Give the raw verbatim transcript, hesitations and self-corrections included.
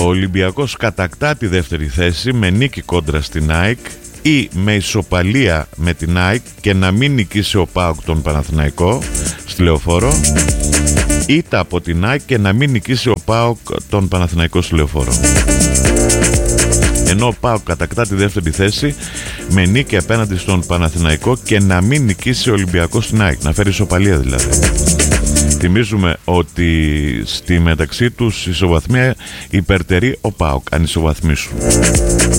Ο Ολυμπιακός κατακτά τη δεύτερη θέση με νίκη κόντρα στην ΑΕΚ ή με ισοπαλία με την ΑΕΚ και να μην νικήσει ο ΠΑΟΚ τον Παναθηναϊκό στη Λεωφόρο, ήττα από την ΑΕΚ και να μην νικήσει ο ΠΑΟΚ τον Παναθηναϊκό στη Λεωφόρο. Ενώ ο ΠΑΟΚ κατακτά τη δεύτερη θέση με νίκη απέναντι στον Παναθηναϊκό και να μην νικήσει ο Ολυμπιακός στην ΑΕΚ, να φέρει ισοπαλία δηλαδή. Θυμίζουμε ότι στη μεταξύ τους ισοβαθμία υπερτερεί ο ΠΑΟΚ, αν ισοβαθμίσουν.